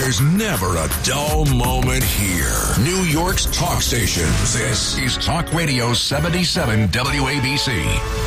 There's never a dull moment here. New York's talk station. This is Talk Radio 77 WABC.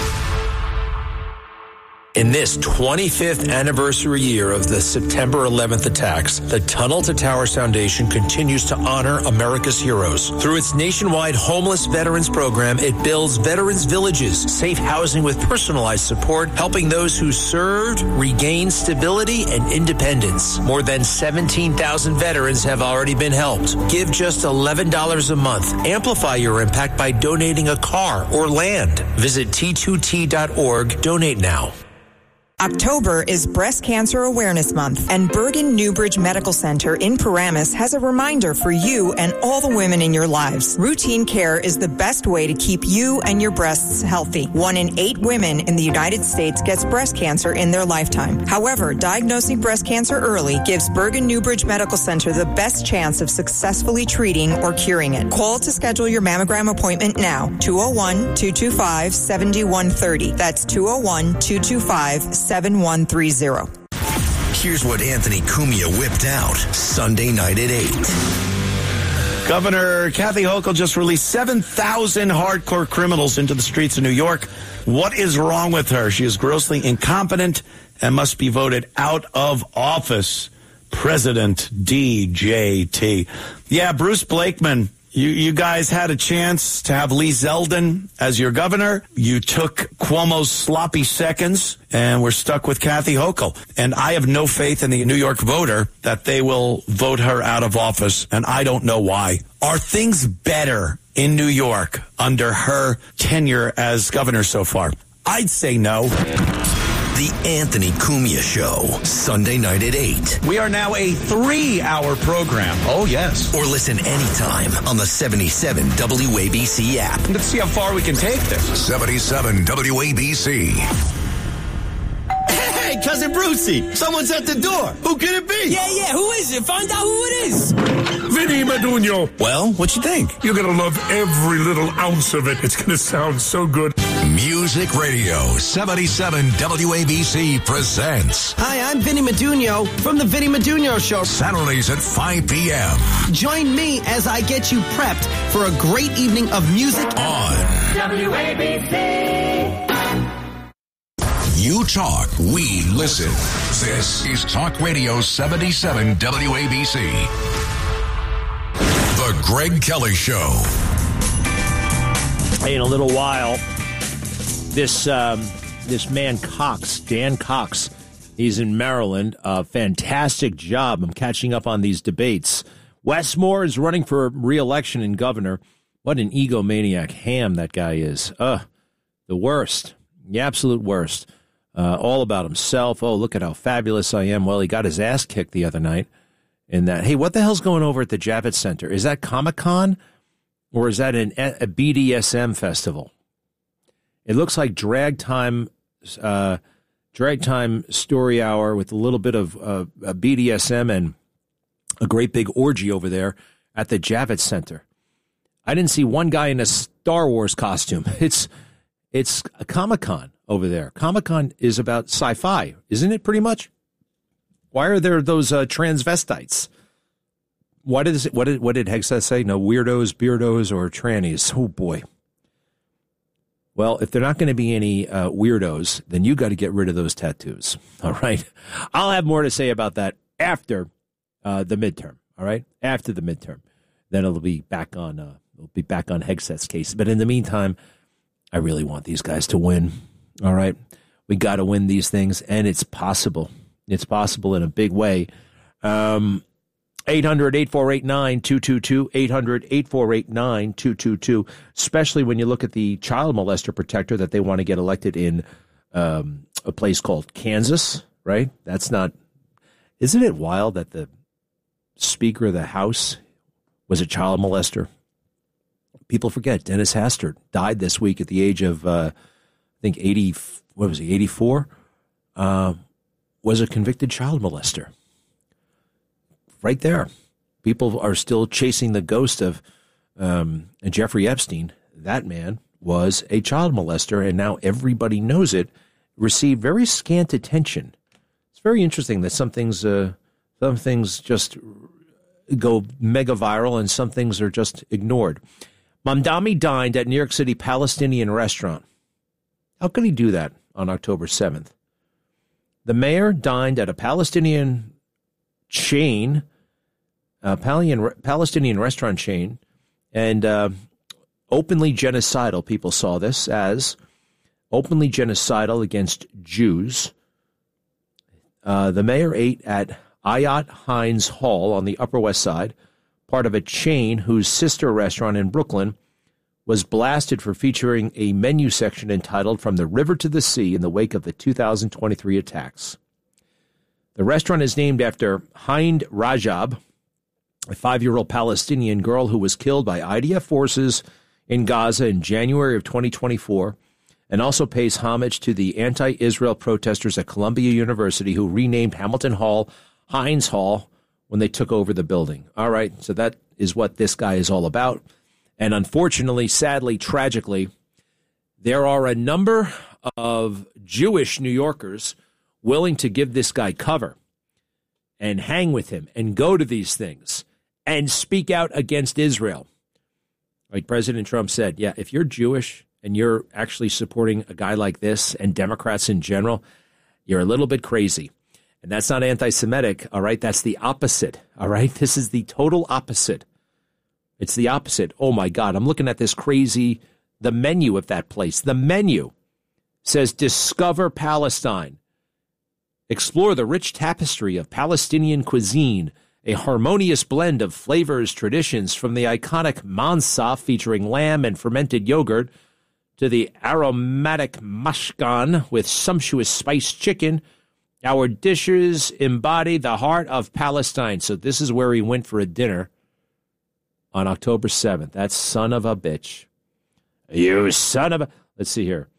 In this 25th anniversary year of the September 11th attacks, the Tunnel to Towers Foundation continues to honor America's heroes. Through its nationwide homeless veterans program, it builds veterans villages, safe housing with personalized support, helping those who served regain stability and independence. More than 17,000 veterans have already been helped. Give just $11 a month. Amplify your impact by donating a car or land. Visit T2T.org. Donate now. October is Breast Cancer Awareness Month, and Bergen Newbridge Medical Center in Paramus has a reminder for you and all the women in your lives. Routine care is the best way to keep you and your breasts healthy. 1 in 8 women in the United States gets breast cancer in their lifetime. However, diagnosing breast cancer early gives Bergen Newbridge Medical Center the best chance of successfully treating or curing it. Call to schedule your mammogram appointment now. 201-225-7130. That's 201-225-7130. Here's what Anthony Cumia whipped out Sunday night at 8. Governor Kathy Hochul just released 7,000 hardcore criminals into the streets of New York. What is wrong with her? She is grossly incompetent and must be voted out of office. President DJT. Yeah, Bruce Blakeman. You guys had a chance to have Lee Zeldin as your governor. You took Cuomo's sloppy seconds, and we're stuck with Kathy Hochul. And I have no faith in the New York voter that they will vote her out of office, and I don't know why. Are things better in New York under her tenure as governor so far? I'd say no. The Anthony Cumia Show, Sunday night at 8. We are now a 3-hour program. Oh, yes. Or listen anytime on the 77 WABC app. Let's see how far we can take this. 77 WABC. Hey, Cousin Brucey, someone's at the door. Who could it be? Yeah, who is it? Find out who it is. Vinny Madunio. Well, what you think? You're going to love every little ounce of it. It's going to sound so good. Music Radio 77 WABC presents. Hi, I'm Vinny Madunio from the Vinny Madunio Show. Saturdays at 5 p.m. Join me as I get you prepped for a great evening of music on WABC. You talk, we listen. This is Talk Radio 77 WABC. The Greg Kelly Show. Hey, in a little while, this man Cox, Dan Cox, he's in Maryland. Fantastic job. I'm catching up on these debates. Wes Moore is running for re-election in governor. What an egomaniac ham that guy is. The worst. The absolute worst. All about himself. Oh, look at how fabulous I am. Well, he got his ass kicked the other night in that. Hey, what the hell's going over at the Javits Center? Is that Comic-Con or is that a BDSM festival? It looks like drag time story hour with a little bit of a BDSM and a great big orgy over there at the Javits Center. I didn't see one guy in a Star Wars costume. It's a Comic-Con over there. Comic-Con is about sci-fi, isn't it, pretty much? Why are there those transvestites? What did Hegseth say? No weirdos, beardos, or trannies. Oh, boy. Well, if they're not going to be any weirdos, then you got to get rid of those tattoos. All right? I'll have more to say about that after the midterm. All right? After the midterm. Then it'll be back on Hegseth's case. But in the meantime, I really want these guys to win. All right? We got to win these things, and it's possible. It's possible in a big way. 800-848-9222, 800-848-9222, especially when you look at the child molester protector that they want to get elected in a place called Kansas, right? Isn't it wild that the Speaker of the House was a child molester? People forget Dennis Hastert died this week at the age of, I think, 84? Was a convicted child molester. Right there. People are still chasing the ghost of Jeffrey Epstein. That man was a child molester, and now everybody knows it. Received very scant attention. It's very interesting that some things Some things just go mega viral, and some things are just ignored. Mamdani dined at New York City Palestinian restaurant. How could he do that on October 7th? The mayor dined at a Palestinian chain, Palestinian restaurant chain, and openly genocidal. People saw this as openly genocidal against Jews. The mayor ate at Ayat Hines Hall on the Upper West Side, part of a chain whose sister restaurant in Brooklyn was blasted for featuring a menu section entitled From the River to the Sea in the wake of the 2023 attacks. The restaurant is named after Hind Rajab, a 5-year-old Palestinian girl who was killed by IDF forces in Gaza in January of 2024, and also pays homage to the anti-Israel protesters at Columbia University who renamed Hamilton Hall Hines Hall when they took over the building. All right, so that is what this guy is all about. And unfortunately, sadly, tragically, there are a number of Jewish New Yorkers willing to give this guy cover and hang with him and go to these things and speak out against Israel. Like President Trump said, yeah, if you're Jewish and you're actually supporting a guy like this and Democrats in general, you're a little bit crazy. And that's not anti-Semitic, all right? That's the opposite, all right? This is the total opposite. It's the opposite. Oh, my God, I'm looking at this crazy, the menu of that place. The menu says, Discover Palestine. Explore the rich tapestry of Palestinian cuisine, a harmonious blend of flavors, traditions, from the iconic mansaf featuring lamb and fermented yogurt to the aromatic mashkan with sumptuous spiced chicken. Our dishes embody the heart of Palestine. So this is where he went for a dinner on October 7th. That son of a bitch. You son of a... Let's see here.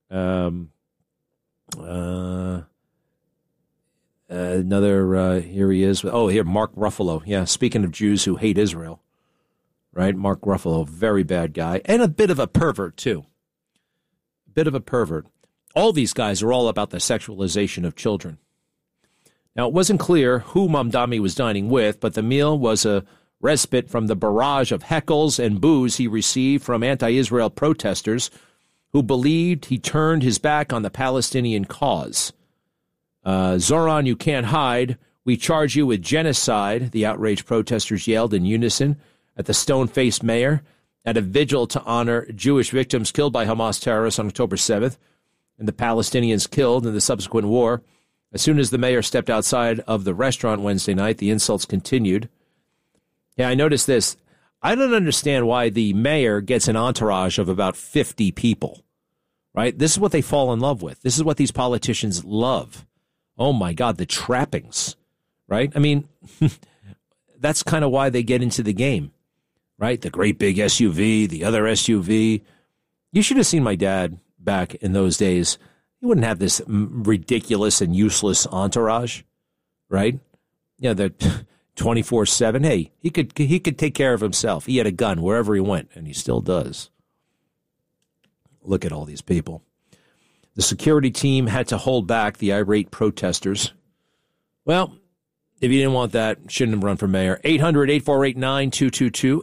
Another, here he is. Oh, here, Mark Ruffalo. Yeah, speaking of Jews who hate Israel, right? Mark Ruffalo, very bad guy. And a bit of a pervert, too. A bit of a pervert. All these guys are all about the sexualization of children. Now, it wasn't clear who Mamdani was dining with, but the meal was a respite from the barrage of heckles and boos he received from anti-Israel protesters who believed he turned his back on the Palestinian cause. Zoran, you can't hide. We charge you with genocide, the outraged protesters yelled in unison at the stone-faced mayor at a vigil to honor Jewish victims killed by Hamas terrorists on October 7th and the Palestinians killed in the subsequent war. As soon as the mayor stepped outside of the restaurant Wednesday night, the insults continued. Yeah, I noticed this. I don't understand why the mayor gets an entourage of about 50 people, right? This is what they fall in love with. This is what these politicians love. Oh, my God, the trappings, right? I mean, that's kind of why they get into the game, right? The great big SUV, the other SUV. You should have seen my dad back in those days. He wouldn't have this ridiculous and useless entourage, right? Yeah, the 24/7. Hey, he could take care of himself. He had a gun wherever he went, and he still does. Look at all these people. The security team had to hold back the irate protesters. Well, if you didn't want that, shouldn't have run for mayor. 800-848-9222.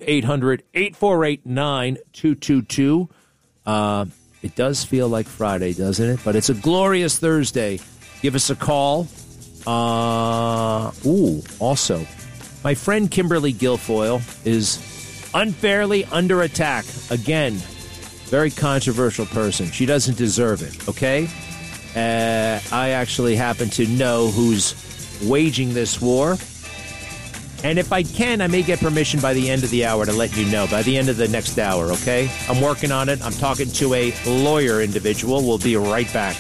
800-848-9222. It does feel like Friday, doesn't it? But it's a glorious Thursday. Give us a call. Also, my friend Kimberly Guilfoyle is unfairly under attack. Again, very controversial person. She doesn't deserve it, okay? I actually happen to know who's waging this war. And if I can, I may get permission by the end of the hour to let you know, by the end of the next hour, okay? I'm working on it. I'm talking to a lawyer individual. We'll be right back.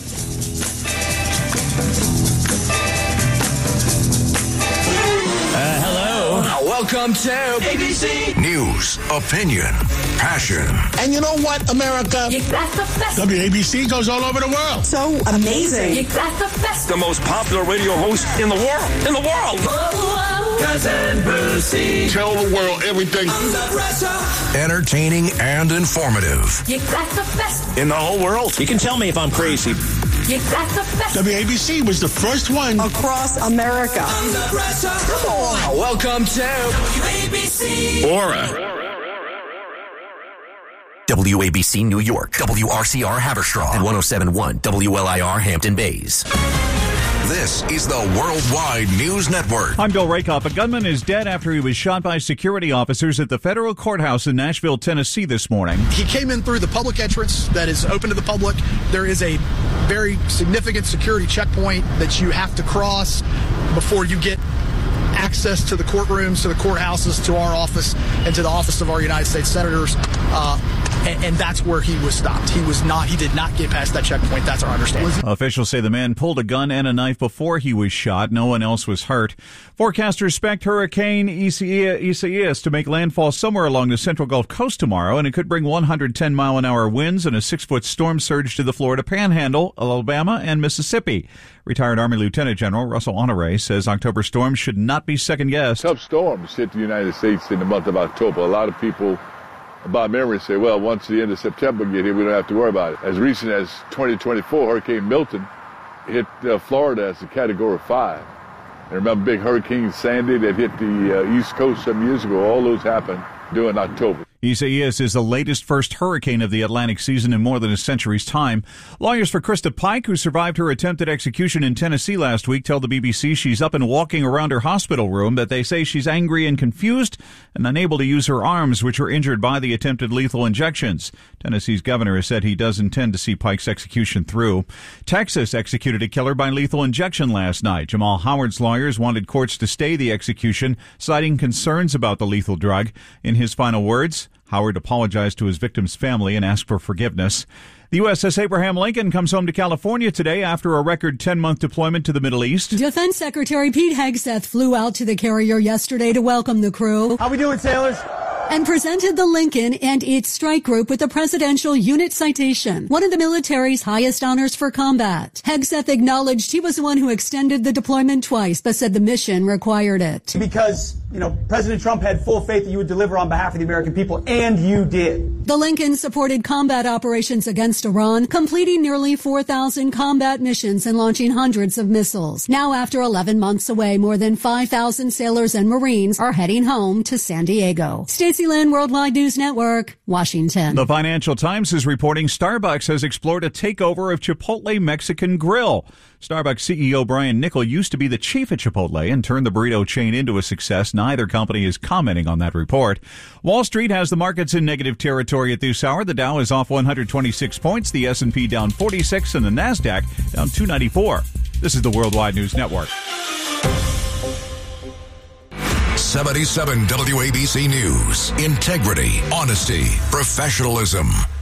Hello. Welcome to ABC News, opinion, passion. And you know what, America? You got the best. WABC goes all over the world. So amazing. You got the best. The most popular radio host in the world. In the world. Cousin Brucey. Tell the world everything. Under pressure. Entertaining and informative. You got the best. In the whole world. You can tell me if I'm crazy. You got the best. WABC was the first one across America. Come on. Welcome to WABC. Aura. WABC New York, WRCR Haverstraw, and 107.1 WLIR Hampton Bays. This is the Worldwide News Network. I'm Bill Rakoff. A gunman is dead after he was shot by security officers at the federal courthouse in Nashville, Tennessee this morning. He came in through the public entrance that is open to the public. There is a very significant security checkpoint that you have to cross before you get access to the courtrooms, to the courthouses, to our office, and to the office of our United States senators. And that's where he was stopped. He did not get past that checkpoint. That's our understanding. Officials say the man pulled a gun and a knife before he was shot. No one else was hurt. Forecasters expect Hurricane Isaias to make landfall somewhere along the central Gulf Coast tomorrow, and it could bring 110-mile-an-hour winds and a 6-foot storm surge to the Florida Panhandle, Alabama, and Mississippi. Retired Army Lieutenant General Russell Honore says October storms should not be second-guessed. Tough storms hit the United States in the month of October. A lot of people by memory say, well, once the end of September get here, we don't have to worry about it. As recent as 2024, Hurricane Milton hit Florida as a Category 5. And remember big Hurricane Sandy that hit the East Coast some years ago? All those happened during October. Isaias is the latest first hurricane of the Atlantic season in more than a century's time. Lawyers for Krista Pike, who survived her attempted execution in Tennessee last week, tell the BBC she's up and walking around her hospital room, but they say she's angry and confused and unable to use her arms, which were injured by the attempted lethal injections. Tennessee's governor has said he does intend to see Pike's execution through. Texas executed a killer by lethal injection last night. Jamal Howard's lawyers wanted courts to stay the execution, citing concerns about the lethal drug. In his final words, Howard apologized to his victim's family and asked for forgiveness. The USS Abraham Lincoln comes home to California today after a record 10-month deployment to the Middle East. Defense Secretary Pete Hegseth flew out to the carrier yesterday to welcome the crew. How we doing, sailors? And presented the Lincoln and its strike group with the Presidential Unit Citation, one of the military's highest honors for combat. Hegseth acknowledged he was the one who extended the deployment twice, but said the mission required it. Because, President Trump had full faith that you would deliver on behalf of the American people, and you did. The Lincoln supported combat operations against Iran, completing nearly 4,000 combat missions and launching hundreds of missiles. Now, after 11 months away, more than 5,000 sailors and Marines are heading home to San Diego. Stacey Lynn, Worldwide News Network, Washington. The Financial Times is reporting Starbucks has explored a takeover of Chipotle Mexican Grill. Starbucks CEO Brian Niccol used to be the chief at Chipotle and turned the burrito chain into a success. Neither company is commenting on that report. Wall Street has the markets in negative territory at this hour. The Dow is off 126 points, the S&P down 46, and the NASDAQ down 294. This is the Worldwide News Network. 77 WABC News. Integrity, honesty, professionalism.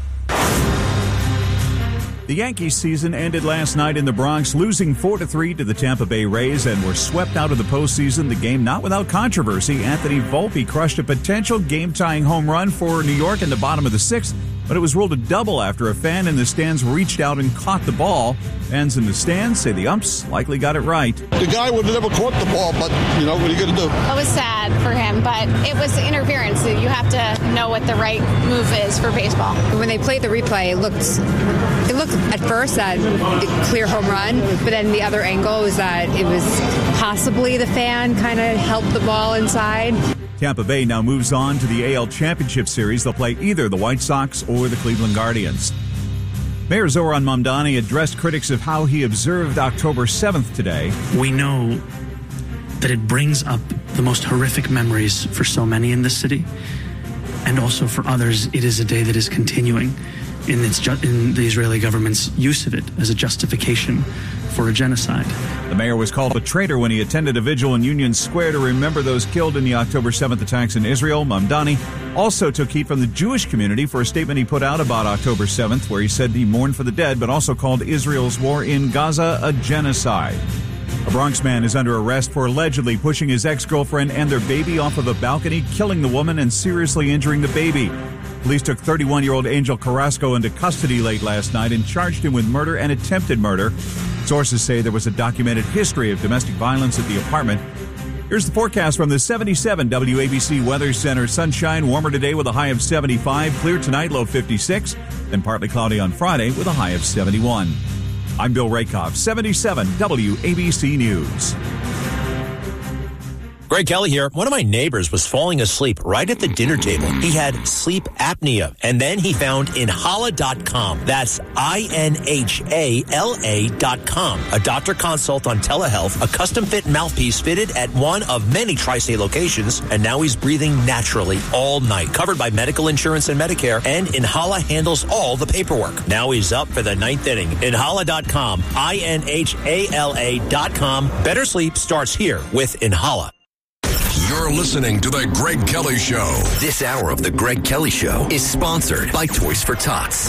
The Yankees season ended last night in the Bronx, losing 4-3 to the Tampa Bay Rays, and were swept out of the postseason. The game not without controversy. Anthony Volpe crushed a potential game-tying home run for New York in the bottom of the sixth, but it was ruled a double after a fan in the stands reached out and caught the ball. Fans in the stands say the umps likely got it right. The guy would have never caught the ball, but, what are you going to do? It was sad for him, but it was interference. You have to know what the right move is for baseball. When they played the replay, it looked at first that clear home run, but then the other angle was that it was possibly the fan kind of helped the ball inside. Tampa Bay now moves on to the AL Championship Series. They'll play either the White Sox or the Cleveland Guardians. Mayor Zoran Mamdani addressed critics of how he observed October 7th today. We know that it brings up the most horrific memories for so many in this city, and also for others, it is a day that is continuing in the Israeli government's use of it as a justification for a genocide. The mayor was called a traitor when he attended a vigil in Union Square to remember those killed in the October 7th attacks in Israel. Mamdani also took heat from the Jewish community for a statement he put out about October 7th, where he said he mourned for the dead, but also called Israel's war in Gaza a genocide. A Bronx man is under arrest for allegedly pushing his ex-girlfriend and their baby off of a balcony, killing the woman and seriously injuring the baby. Police took 31-year-old Angel Carrasco into custody late last night and charged him with murder and attempted murder. Sources say there was a documented history of domestic violence at the apartment. Here's the forecast from the 77 WABC Weather Center. Sunshine, warmer today with a high of 75. Clear tonight, low 56. Then partly cloudy on Friday with a high of 71. I'm Bill Rakoff, 77 WABC News. Greg Kelly here. One of my neighbors was falling asleep right at the dinner table. He had sleep apnea, and then he found Inhala.com. That's INHALA.com. A doctor consult on telehealth, a custom-fit mouthpiece fitted at one of many tri-state locations, and now he's breathing naturally all night. Covered by medical insurance and Medicare, and Inhala handles all the paperwork. Now he's up for the ninth inning. Inhala.com. INHALA.com. Better sleep starts here with Inhala. You're listening to The Greg Kelly Show. This hour of The Greg Kelly Show is sponsored by Toys for Tots.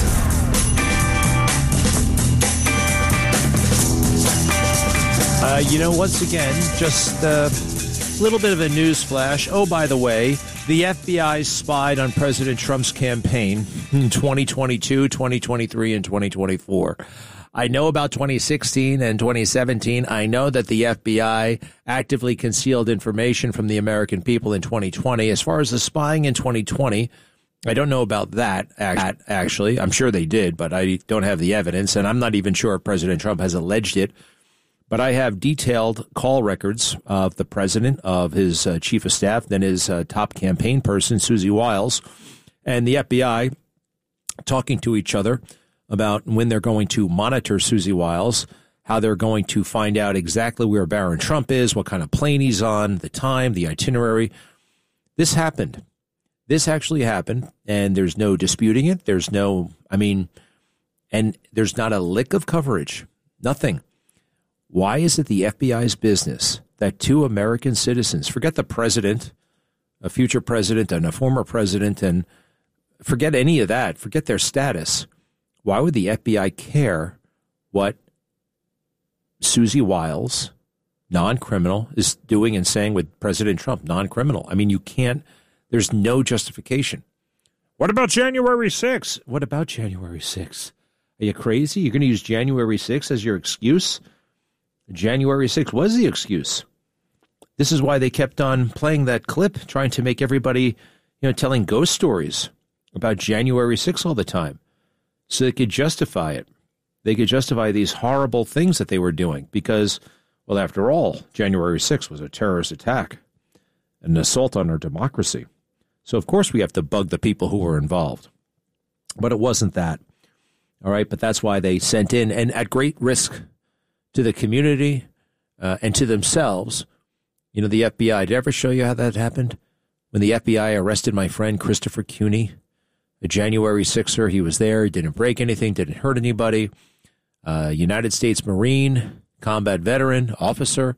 Once again, just a little bit of a news flash. Oh, by the way, the FBI spied on President Trump's campaign in 2022, 2023, and 2024. I know about 2016 and 2017. I know that the FBI actively concealed information from the American people in 2020. As far as the spying in 2020, I don't know about that, actually. I'm sure they did, but I don't have the evidence, and I'm not even sure if President Trump has alleged it. But I have detailed call records of the president, of his chief of staff, then his top campaign person, Susie Wiles, and the FBI talking to each other about when they're going to monitor Susie Wiles, how they're going to find out exactly where Barron Trump is, what kind of plane he's on, the time, the itinerary. This happened. This actually happened, and there's no disputing it. There's no, and there's not a lick of coverage. Nothing. Why is it the FBI's business that two American citizens, forget the president, a future president and a former president, and forget any of that, forget their status, why would the FBI care what Susie Wiles, non-criminal, is doing and saying with President Trump, non-criminal? You can't, there's no justification. What about January 6th? What about January 6th? Are you crazy? You're going to use January 6th as your excuse? January 6th was the excuse. This is why they kept on playing that clip, trying to make everybody, telling ghost stories about January 6th all the time. So they could justify it. They could justify these horrible things that they were doing because, well, after all, January 6th was a terrorist attack, an assault on our democracy. So, of course, we have to bug the people who were involved. But it wasn't that. All right, but that's why they sent in, and at great risk to the community and to themselves, the FBI. Did I ever show you how that happened? When the FBI arrested my friend Christopher Cuny, a January 6er, he was there, he didn't break anything, didn't hurt anybody. United States Marine, combat veteran, officer.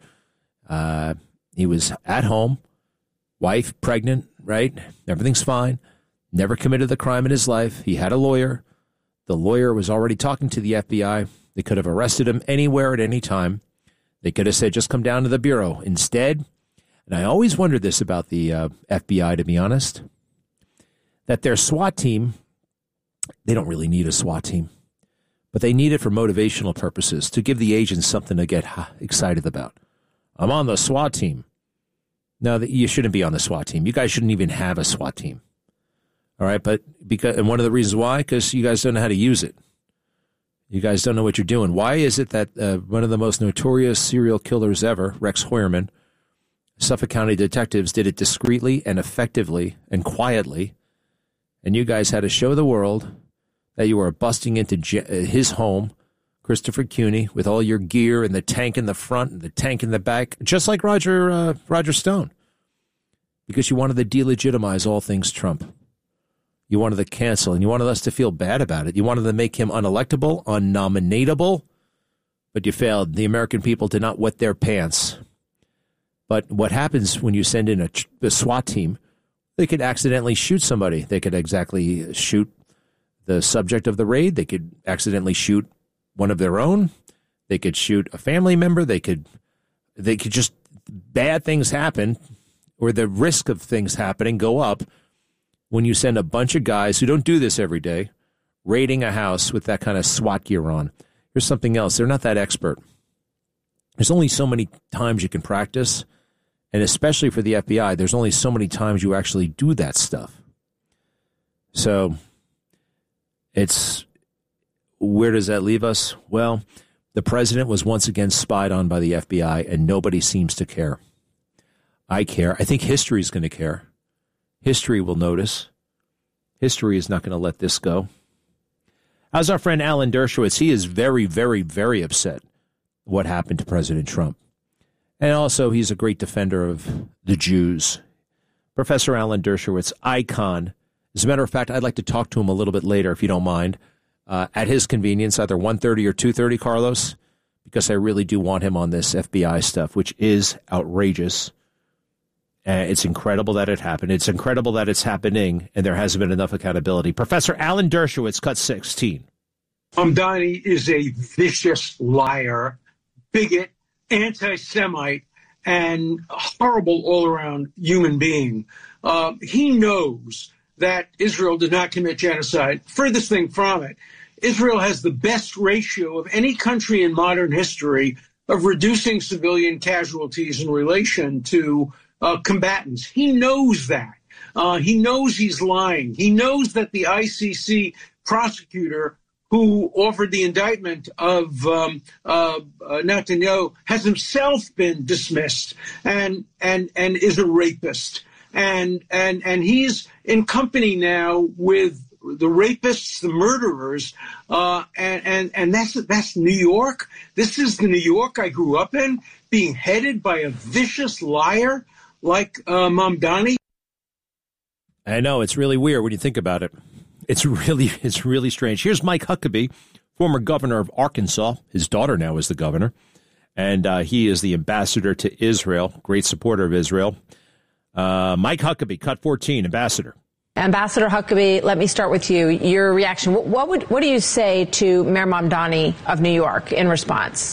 He was at home, wife pregnant, right? Everything's fine. Never committed the crime in his life. He had a lawyer. The lawyer was already talking to the FBI. They could have arrested him anywhere at any time. They could have said, just come down to the bureau. Instead, and I always wondered this about the FBI, to be honest, that their SWAT team, they don't really need a SWAT team, but they need it for motivational purposes, to give the agents something to get excited about. I'm on the SWAT team. No, you shouldn't be on the SWAT team. You guys shouldn't even have a SWAT team. All right, and one of the reasons why, because you guys don't know how to use it. You guys don't know what you're doing. Why is it that one of the most notorious serial killers ever, Rex Heuermann, Suffolk County detectives did it discreetly and effectively and quietly, and you guys had to show the world that you were busting into his home, Christopher Cuny, with all your gear and the tank in the front and the tank in the back, just like Roger Stone, because you wanted to delegitimize all things Trump. You wanted to cancel, and you wanted us to feel bad about it. You wanted to make him unelectable, unnominatable, but you failed. The American people did not wet their pants. But what happens when you send in a SWAT team? They could accidentally shoot somebody. They could exactly shoot the subject of the raid. They could accidentally shoot one of their own. They could shoot a family member. They could just, bad things happen, or the risk of things happening go up when you send a bunch of guys who don't do this every day, raiding a house with that kind of SWAT gear on. Here's something else. They're not that expert. There's only so many times you can practice, and especially for the FBI, there's only so many times you actually do that stuff. So where does that leave us? Well, The president was once again spied on by the FBI, and nobody seems to care. I care. I think history is going to care. History will notice. History is not going to let this go. How's our friend Alan Dershowitz? He is very, very, very upset what happened to President Trump. And also, he's a great defender of the Jews. Professor Alan Dershowitz, icon. As a matter of fact, I'd like to talk to him a little bit later, if you don't mind, at his convenience, either 1:30 or 2:30, Carlos, because I really do want him on this FBI stuff, which is outrageous. It's incredible that it happened. It's incredible that it's happening, and there hasn't been enough accountability. Professor Alan Dershowitz, cut 16. Mamdani is a vicious liar, bigot, anti-Semite, and a horrible all-around human being. He knows that Israel did not commit genocide. Furthest thing from it, Israel has the best ratio of any country in modern history of reducing civilian casualties in relation to combatants. He knows that. He knows he's lying. He knows that the ICC prosecutor who offered the indictment of Netanyahu has himself been dismissed and is a rapist. And he's in company now with the rapists, the murderers, and that's New York. This is the New York I grew up in, being headed by a vicious liar like Mamdani. I know, it's really weird when you think about it. It's really strange. Here's Mike Huckabee, former governor of Arkansas. His daughter now is the governor, and he is the ambassador to Israel, great supporter of Israel. Mike Huckabee, cut 14, ambassador. Ambassador Huckabee, let me start with you. Your reaction. What do you say to Mayor Mamdani of New York in response?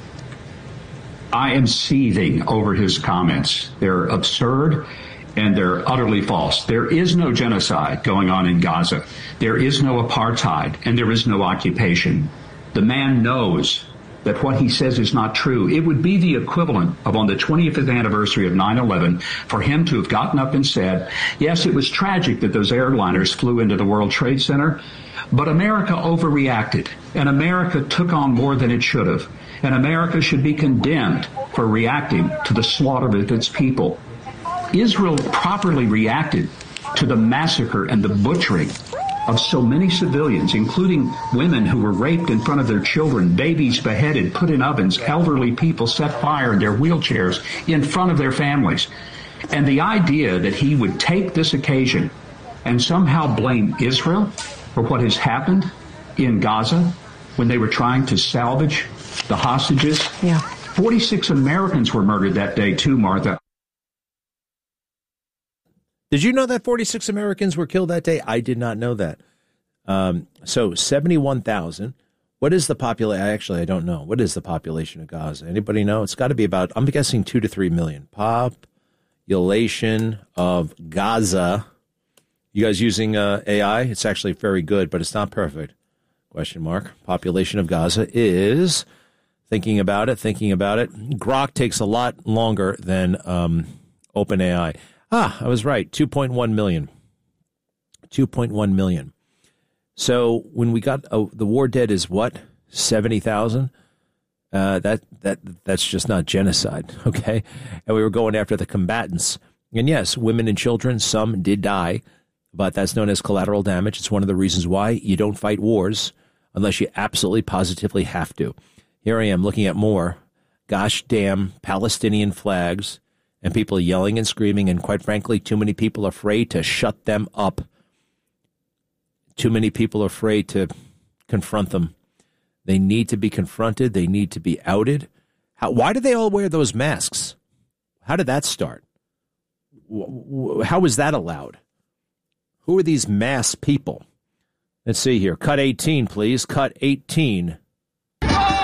I am seething over his comments. They're absurd and they're utterly false. There is no genocide going on in Gaza. There is no apartheid and there is no occupation. The man knows that what he says is not true. It would be the equivalent of on the 25th anniversary of 9/11 for him to have gotten up and said, yes, it was tragic that those airliners flew into the World Trade Center, but America overreacted and America took on more than it should have. And America should be condemned for reacting to the slaughter of its people. Israel properly reacted to the massacre and the butchering of so many civilians, including women who were raped in front of their children, babies beheaded, put in ovens, elderly people set fire in their wheelchairs in front of their families. And the idea that he would take this occasion and somehow blame Israel for what has happened in Gaza when they were trying to salvage the hostages. Yeah. 46 Americans were murdered that day too, Martha. Did you know that 46 Americans were killed that day? I did not know that. So 71,000. What is the population? Actually, I don't know. What is the population of Gaza? Anybody know? It's got to be about, I'm guessing 2 to 3 million. Population of Gaza. You guys using AI? It's actually very good, but it's not perfect. Question mark. Population of Gaza is, thinking about it. Grok takes a lot longer than OpenAI. I was right. 2.1 million. 2.1 million. So when we got the war dead is what? 70,000? That's just not genocide, okay? And we were going after the combatants. And yes, women and children, some did die, but that's known as collateral damage. It's one of the reasons why you don't fight wars unless you absolutely positively have to. Here I am looking at more gosh damn Palestinian flags and people yelling and screaming, and quite frankly, too many people afraid to shut them up. Too many people afraid to confront them. They need to be confronted. They need to be outed. Why do they all wear those masks? How did that start? How was that allowed? Who are these masked people? Let's see here. Cut 18, please. Cut 18.